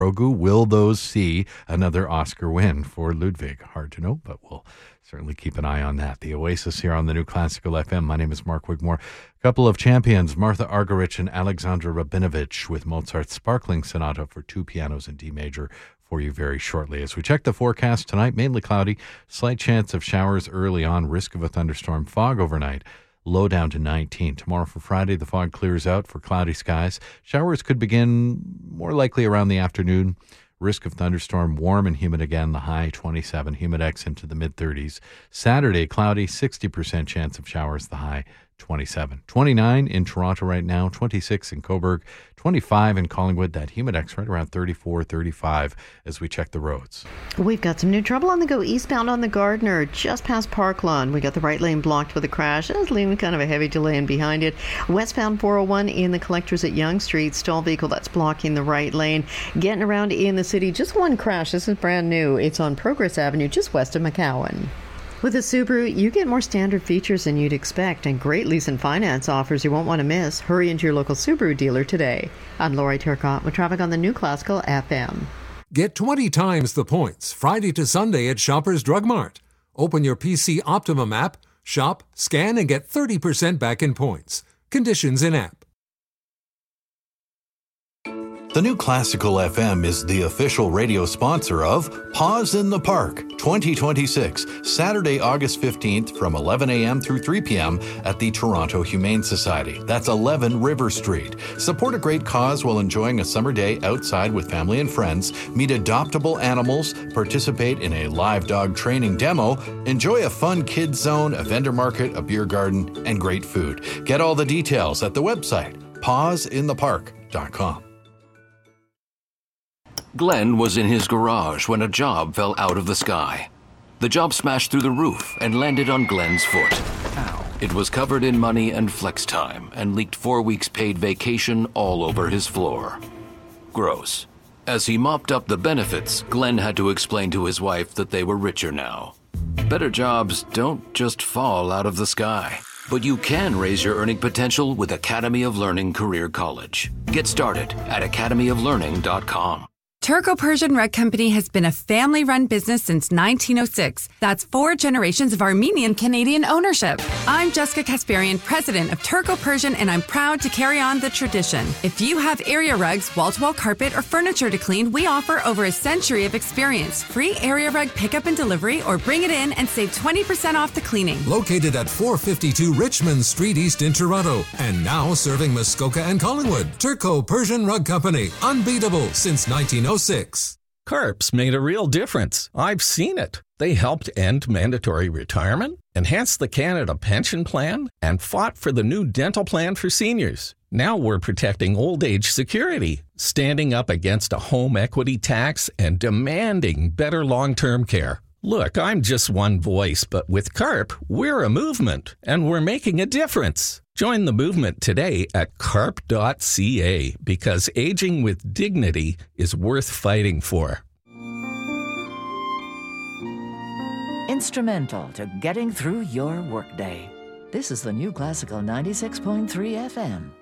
Grogu. Will those see another Oscar win for Ludwig? Hard to know, but we'll certainly keep an eye on that. The Oasis here on the New Classical FM. My name is Mark Wigmore. A couple of champions, Martha Argerich and Alexandra Rabinovich, with Mozart's Sparkling Sonata for 2 pianos in D major for you very shortly. As we check the forecast tonight, mainly cloudy, slight chance of showers early on, risk of a thunderstorm, fog overnight, low down to 19. Tomorrow for Friday, the fog clears out for cloudy skies. Showers could begin more likely around the afternoon. Risk of thunderstorm, warm and humid again, the high 27, humidex into the mid-30s. Saturday, cloudy, 60% chance of showers, the high 27. 29 in Toronto right now, 26 in Cobourg, 25 in Collingwood. That humidex right around 34, 35 as we check the roads. We've got some new trouble on the go eastbound on the Gardiner, just past Park Lawn. We got the right lane blocked with a crash. It's leaving kind of a heavy delay in behind it. Westbound 401 in the collectors at Yonge Street, stall vehicle that's blocking the right lane. Getting around in the city, just one crash. This is brand new. It's on Progress Avenue, just west of McCowan. With a Subaru, you get more standard features than you'd expect and great lease and finance offers you won't want to miss. Hurry into your local Subaru dealer today. I'm Lori Turcotte with traffic on the New Classical FM. Get 20 times the points Friday to Sunday at Shoppers Drug Mart. Open your PC Optimum app, shop, scan, and get 30% back in points. Conditions in app. The New Classical FM is the official radio sponsor of Paws in the Park 2026, Saturday, August 15th from 11 a.m. through 3 p.m. at the Toronto Humane Society. That's 11 River Street. Support a great cause while enjoying a summer day outside with family and friends, meet adoptable animals, participate in a live dog training demo, enjoy a fun kids zone, a vendor market, a beer garden, and great food. Get all the details at the website, pawsinthepark.com. Glenn was in his garage when a job fell out of the sky. The job smashed through the roof and landed on Glenn's foot. Ow. It was covered in money and flex time and leaked 4 weeks paid vacation all over his floor. Gross. As he mopped up the benefits, Glenn had to explain to his wife that they were richer now. Better jobs don't just fall out of the sky. But you can raise your earning potential with Academy of Learning Career College. Get started at academyoflearning.com. Turco Persian Rug Company has been a family-run business since 1906. That's 4 generations of Armenian-Canadian ownership. I'm Jessica Kasparian, president of Turco Persian, and I'm proud to carry on the tradition. If you have area rugs, wall-to-wall carpet, or furniture to clean, we offer over a century of experience. Free area rug pickup and delivery, or bring it in and save 20% off the cleaning. Located at 452 Richmond Street East in Toronto, and now serving Muskoka and Collingwood. Turco Persian Rug Company, unbeatable since 1906. CARP's made a real difference. I've seen it. They helped end mandatory retirement, enhanced the Canada Pension Plan, and fought for the new dental plan for seniors. Now we're protecting old age security, standing up against a home equity tax, and demanding better long-term care. Look, I'm just one voice, but with CARP, we're a movement, and we're making a difference. Join the movement today at carp.ca, because aging with dignity is worth fighting for. Instrumental to getting through your workday. This is the New Classical 96.3 FM.